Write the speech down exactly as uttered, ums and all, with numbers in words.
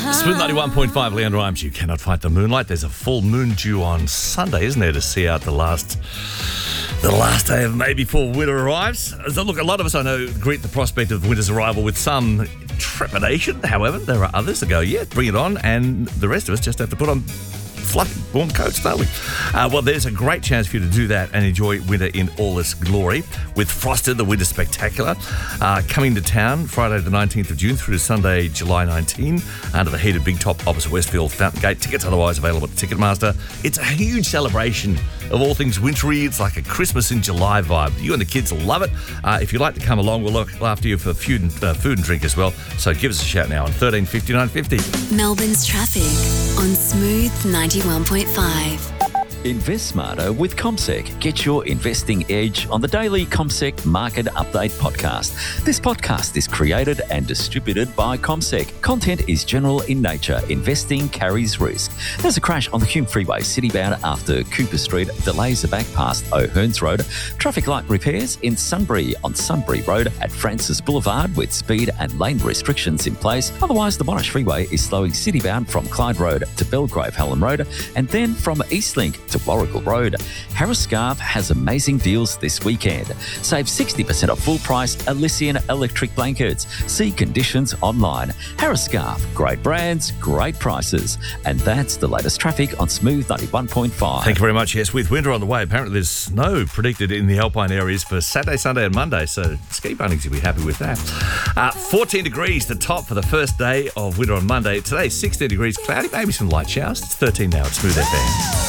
Smooth ninety-one point five, Leanne Rhymes. You cannot fight the moonlight. There's a full moon due on Sunday, isn't there, to see out the last the last day of May before winter arrives. So look, a lot of us, I know, greet the prospect of winter's arrival with some trepidation. However, there are others that go, yeah, bring it on, and the rest of us just have to put on fluffy, warm coats, don't we? Uh, well, there's a great chance for you to do that and enjoy winter in all its glory with Frosted, the Winter Spectacular, uh, coming to town Friday the nineteenth of June through to Sunday, July nineteenth, under the heated Big Top opposite Westfield Fountain Gate. Tickets otherwise available at Ticketmaster. It's a huge celebration of all things wintry. It's like a Christmas in July vibe. You and the kids will love it. Uh, if you'd like to come along, we'll look after you for food and, uh, food and drink as well. So give us a shout now on thirteen fifty-nine fifty. Melbourne's traffic on Smooth ninety-one point five. Invest smarter with CommSec. Get your investing edge on the daily CommSec Market Update podcast. This podcast is created and distributed by CommSec. Content is general in nature. Investing carries risk. There's a crash on the Hume Freeway citybound after Cooper Street. Delays are back past O'Hearns Road. Traffic light repairs in Sunbury on Sunbury Road at Francis Boulevard with speed and lane restrictions in place. Otherwise, the Monash Freeway is slowing citybound from Clyde Road to Belgrave Helen Road and then from Eastlink to Warrigal Road. Harris Scarf has amazing deals this weekend. Save sixty percent off full price Elysian electric blankets. See conditions online. Harris Scarf, great brands, great prices. And that's the latest traffic on Smooth ninety-one point five. Thank you very much. Yes, with winter on the way, apparently there's snow predicted in the Alpine areas for Saturday, Sunday and Monday, so ski bunnies will be happy with that. Uh, fourteen degrees, the top for the first day of winter on Monday. Today, sixteen degrees, cloudy, maybe some light showers. It's thirteen now at Smooth F M.